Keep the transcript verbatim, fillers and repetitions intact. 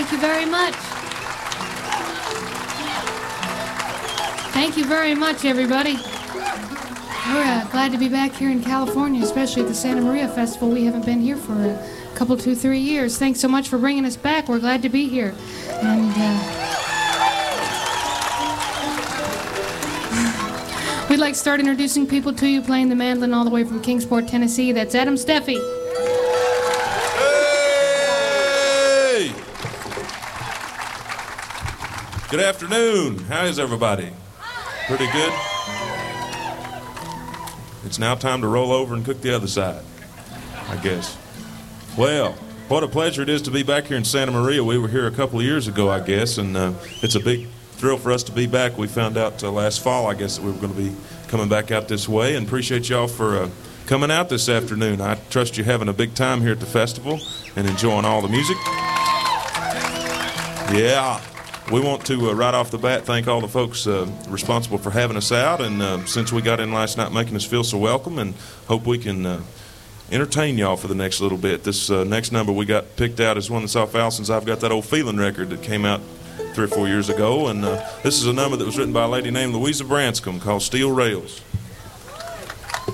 Thank you very much. Thank you very much, everybody. We're uh, glad to be back here in California, especially at the Santa Maria Festival. We haven't been here for a couple, two, three years. Thanks so much for bringing us back. We're glad to be here. And uh, we'd like to start introducing people to you, playing the mandolin all the way from Kingsport, Tennessee. That's Adam Steffi. Hey! Good afternoon. How is everybody? Pretty good? It's now time to roll over and cook the other side, I guess. Well, what a pleasure it is to be back here in Santa Maria. We were here a couple of years ago, I guess, and uh, it's a big thrill for us to be back. We found out uh, last fall, I guess, that we were going to be coming back out this way, and appreciate y'all for uh, coming out this afternoon. I trust you're having a big time here at the festival and enjoying all the music. Yeah. We want to, uh, right off the bat, thank all the folks uh, responsible for having us out, and uh, since we got in last night, making us feel so welcome, and hope we can uh, entertain y'all for the next little bit. This uh, next number we got picked out is one that's off Allison's I've Got That Old Feeling record that came out three or four years ago, and uh, this is a number that was written by a lady named Louisa Branscombe called Steel Rails.